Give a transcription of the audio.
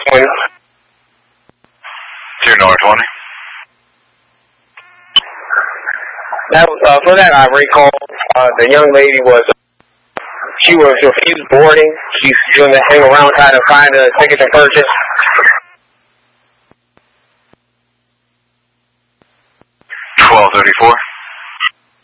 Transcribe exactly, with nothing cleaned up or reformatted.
twenty. Two North twenty. That, uh, for that I recall, uh, the young lady was, she was refused boarding. She's doing the hang around trying to find a ticket to purchase. twelve thirty-four.